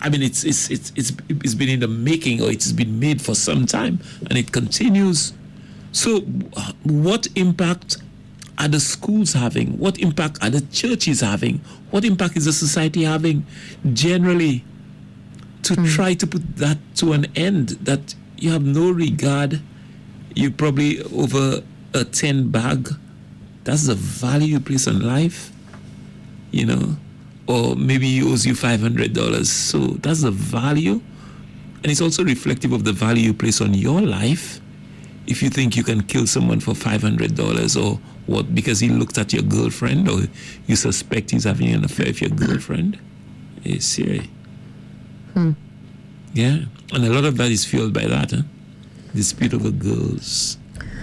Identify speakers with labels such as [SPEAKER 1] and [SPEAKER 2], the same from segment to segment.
[SPEAKER 1] I mean, it's been in the making, or it's been made for some time, and it continues. So, what impact are the schools having? What impact are the churches having? What impact is the society having generally to try to put that to an end? That you have no regard, you probably over a 10 bag, that's the value you place on life, you know, or maybe he owes you $500. So that's the value. And it's also reflective of the value you place on your life. If you think you can kill someone for $500 or what, because he looked at your girlfriend, or you suspect he's having an affair with your girlfriend, it's serious. Yeah. And a lot of that is fueled by that, dispute over girls.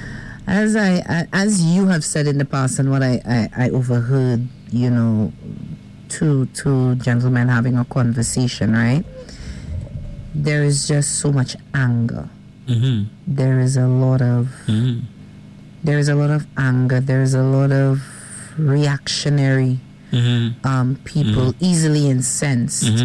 [SPEAKER 2] As you have said in the past, and what I overheard, you know, two gentlemen having a conversation, right? There is just so much anger.
[SPEAKER 1] Mm-hmm.
[SPEAKER 2] There is a lot of there is a lot of anger. There is a lot of reactionary people, easily incensed,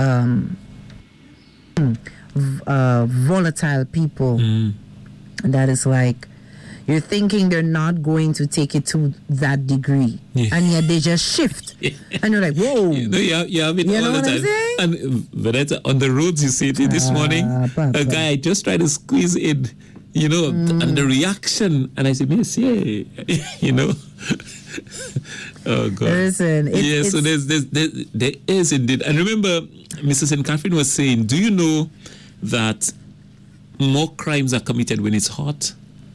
[SPEAKER 2] volatile people. That is like, you're thinking they're not going to take it to that degree, and yet they just shift, and you're like, whoa.
[SPEAKER 1] You have it all the time. And Vanessa, on the roads, you see it this morning, a guy just tried to squeeze in, you know, and the reaction, and I said, yes, yeah, you know. Oh God.
[SPEAKER 2] Listen,
[SPEAKER 1] so there is indeed. And remember, Mrs. St. Catherine was saying, do you know that more crimes are committed when it's hot?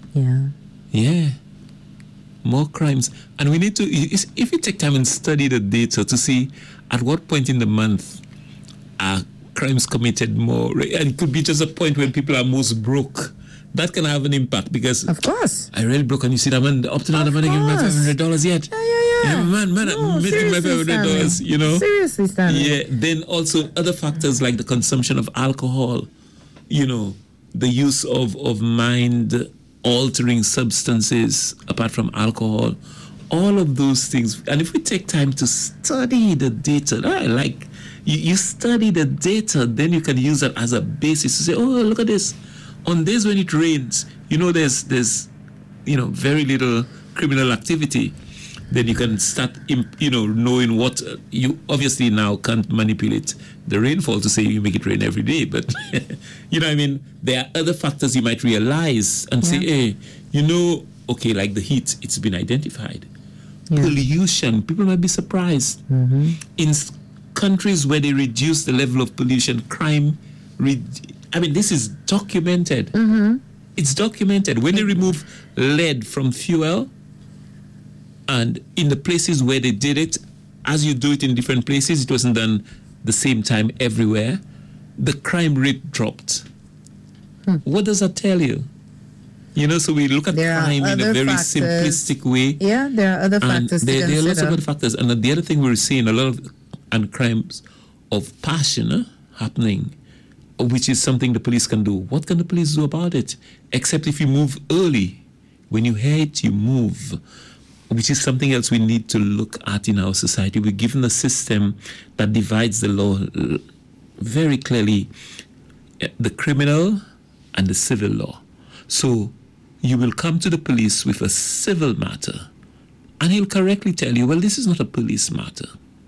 [SPEAKER 1] Yeah, more crimes. And we need to, if you take time and study the data to see at what point in the month are crimes committed more, and it could be just a point when people are most broke. That can have an impact, because
[SPEAKER 2] of course
[SPEAKER 1] I really broke, and you see that man up to now, the man ain't giving me $500 yet. Yeah, man, I'm making my $500, you know.
[SPEAKER 2] Seriously, Stanley.
[SPEAKER 1] Yeah. Then also other factors like the consumption of alcohol, you know, the use of mind-altering substances apart from alcohol, all of those things. And if we take time to study the data, like you study the data, then you can use that as a basis to say, oh, look at this. On days when it rains, you know, there's you know, very little criminal activity. Then you can start, you know, knowing what you obviously now can't manipulate the rainfall to say you make it rain every day. But, you know what I mean? There are other factors you might realize and say, hey, you know, okay, like the heat, it's been identified. Pollution, people might be surprised. In countries where they reduce the level of pollution, crime, I mean, this is documented. It's documented. When they remove lead from fuel, and in the places where they did it, as you do it in different places, it wasn't done the same time everywhere, the crime rate dropped. What does that tell you? You know, so we look at crime in a very simplistic way.
[SPEAKER 2] Yeah, there are other factors to consider.
[SPEAKER 1] There are lots of other factors. And the other thing we're seeing, a lot of crimes of passion happening, which is something the police can do. What can the police do about it? Except if you move early. When you hear it, you move, which is something else we need to look at in our society. We're given a system that divides the law very clearly, the criminal and the civil law. So you will come to the police with a civil matter, and he'll correctly tell you, well, this is not a police matter.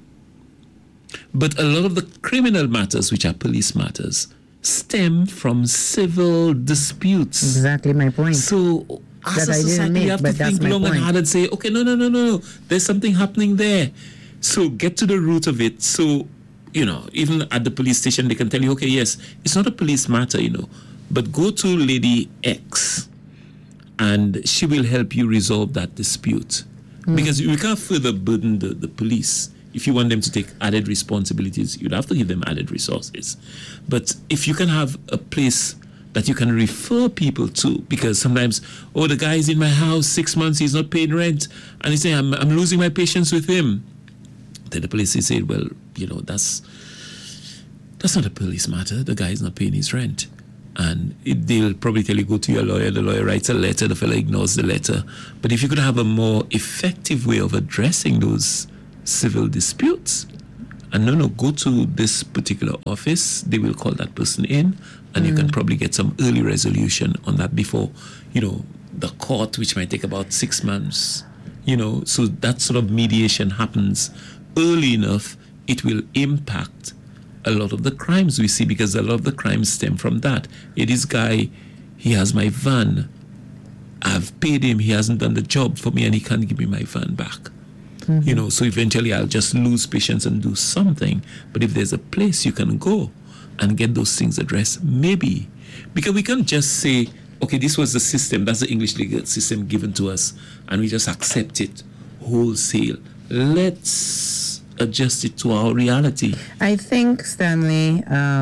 [SPEAKER 1] But a lot of the criminal matters, which are police matters, stem from civil disputes.
[SPEAKER 2] Exactly my point.
[SPEAKER 1] So as a society, you have to think long and hard and say, okay, no, there's something happening there. So get to the root of it. So, you know, even at the police station, they can tell you, okay, yes, it's not a police matter, you know, but go to Lady X and she will help you resolve that dispute. Because we can't further burden the police. If you want them to take added responsibilities, you'd have to give them added resources. But if you can have a place that you can refer people to, because sometimes, oh, the guy's in my house 6 months, he's not paying rent, and he's saying, I'm losing my patience with him. Then the police say, well, you know, that's not a police matter. The guy is not paying his rent. And they'll probably tell you, go to your lawyer. The lawyer writes a letter. The fellow ignores the letter. But if you could have a more effective way of addressing those civil disputes, and no, go to this particular office. They will call that person in, and you can probably get some early resolution on that before, the court, which might take about 6 months. So that sort of mediation happens early enough. It will impact a lot of the crimes we see, because a lot of the crimes stem from that. This guy, he has my van. I've paid him. He hasn't done the job for me, and he can't give me my van back. So eventually I'll just lose patience and do something. But if there's a place you can go and get those things addressed, maybe. Because we can't just say, okay, this was the system. That's the English legal system given to us, and we just accept it wholesale. Let's adjust it to our reality.
[SPEAKER 2] I think, Stanley,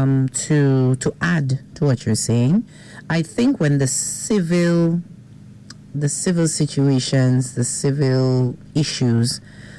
[SPEAKER 2] to add to what you're saying, I think when the civil situations, the civil issues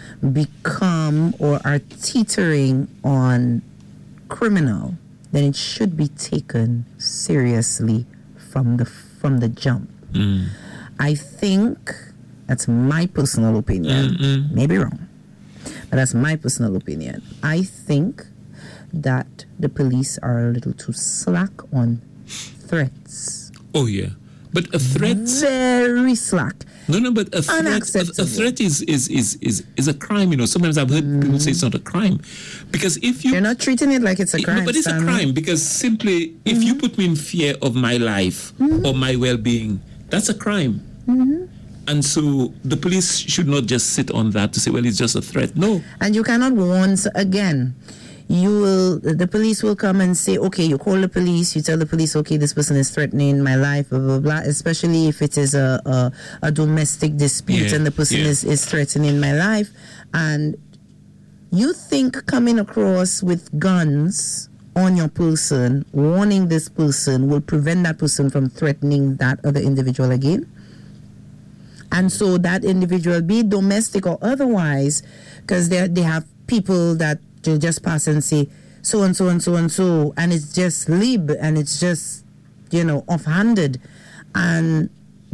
[SPEAKER 2] become or are teetering on criminal, then it should be taken seriously from the jump. I think that's my personal opinion. Maybe wrong, but that's my personal opinion. I think that the police are a little too slack on threats.
[SPEAKER 1] Oh yeah, but a threat,
[SPEAKER 2] very slack.
[SPEAKER 1] No, but a threat is a crime. Sometimes I've heard people say it's not a crime, because if
[SPEAKER 2] you're not treating it like it's a crime.
[SPEAKER 1] No, but it's a crime, because simply if you put me in fear of my life or my well-being, that's a crime. And so the police should not just sit on that to say, well, it's just a threat. No.
[SPEAKER 2] And you cannot once again. The police will come and say, okay, you call the police, you tell the police, okay, this person is threatening my life, blah, blah, blah, especially if it is a domestic dispute and the person is threatening my life. And you think coming across with guns on your person, warning this person, will prevent that person from threatening that other individual again? And so that individual, be it domestic or otherwise, because they have people that they'll just pass and say so and so and so and so, and it's just lib, and it's just offhanded, and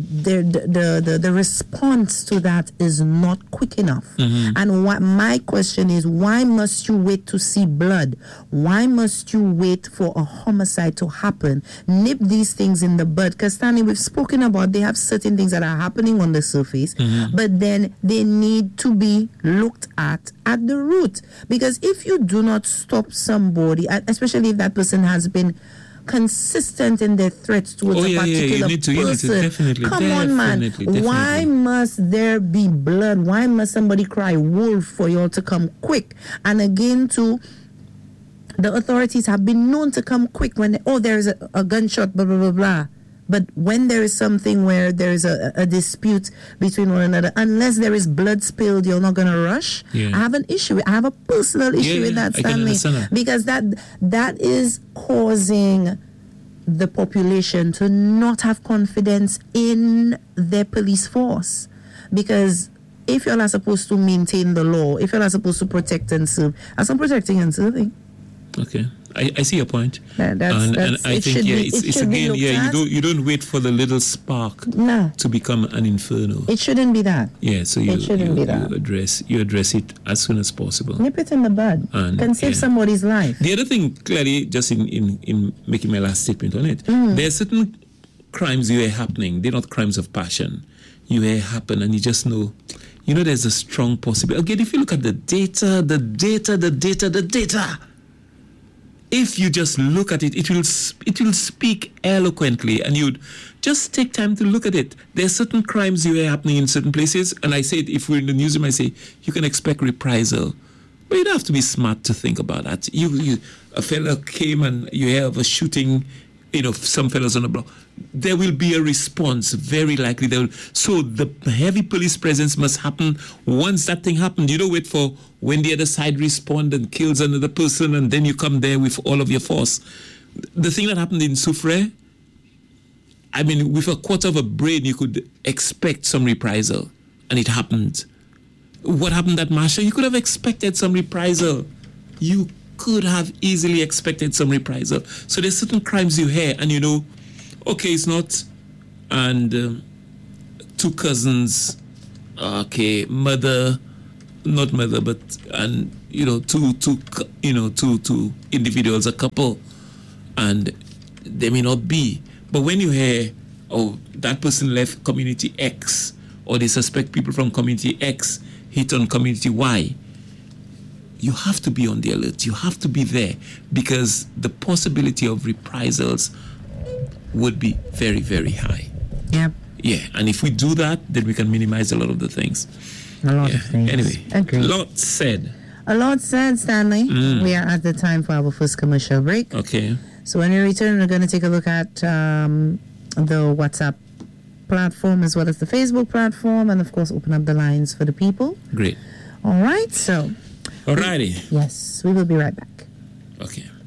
[SPEAKER 2] the response to that is not quick enough. And what my question is, why must you wait to see blood? Why must you wait for a homicide to happen? Nip these things in the bud. Because Stanley, we've spoken about, they have certain things that are happening on the surface, but then they need to be looked at the root. Because if you do not stop somebody, especially if that person has been consistent in their threats towards a particular person.
[SPEAKER 1] Definitely,
[SPEAKER 2] Come on, man. Definitely. Why must there be blood? Why must somebody cry wolf for you all to come quick? And again, too, the authorities have been known to come quick when there is a gunshot, blah, blah, blah, blah. But when there is something where there is a dispute between one another, unless there is blood spilled, you're not going to rush. I have an issue. I have a personal issue with that, Stanley. Because that is causing the population to not have confidence in their police force. Because if you're not supposed to maintain the law, if you're not supposed to protect and serve, I'm protecting and serving.
[SPEAKER 1] Okay. I see your point, and I think it's again you don't wait for the little spark to become an inferno.
[SPEAKER 2] It shouldn't be that.
[SPEAKER 1] So you address it as soon as possible.
[SPEAKER 2] Nip it in the bud and save somebody's life.
[SPEAKER 1] The other thing, clearly, just in making my last statement on it, there are certain crimes you hear happening. They're not crimes of passion. You hear happen, and you just know. There's a strong possibility. Again, if you look at the data. If you just look at it, it will speak eloquently, and you'd just take time to look at it. There are certain crimes you hear happening in certain places, and I said, if we're in the newsroom, I say you can expect reprisal, but you don't have to be smart to think about that. A fella came and you hear of a shooting, some fellas on the block. There will be a response, very likely. So the heavy police presence must happen once that thing happened. You don't wait for when the other side responds and kills another person, and then you come there with all of your force. The thing that happened in Soufrière, with a quarter of a brain, you could expect some reprisal, and it happened. What happened at Masha? You could have expected some reprisal. You could have easily expected some reprisal. So there's certain crimes you hear, and okay, it's not, and two cousins, okay, mother not mother, but and two individuals, a couple, and they may not be. But when you hear, oh, that person left community X, or they suspect people from community X hit on community Y, you have to be on the alert. You have to be there, because the possibility of reprisals would be very, very high.
[SPEAKER 2] Yep.
[SPEAKER 1] Yeah, and if we do that, then we can minimize a lot of the things.
[SPEAKER 2] A lot of things.
[SPEAKER 1] Anyway,
[SPEAKER 2] agreed.
[SPEAKER 1] A lot said, Stanley.
[SPEAKER 2] We are at the time for our first commercial break.
[SPEAKER 1] Okay.
[SPEAKER 2] So when we return, we're going to take a look at the WhatsApp platform as well as the Facebook platform, and of course open up the lines for the people.
[SPEAKER 1] Great.
[SPEAKER 2] All right, so.
[SPEAKER 1] Alrighty.
[SPEAKER 2] Yes, we will be right back.
[SPEAKER 1] Okay.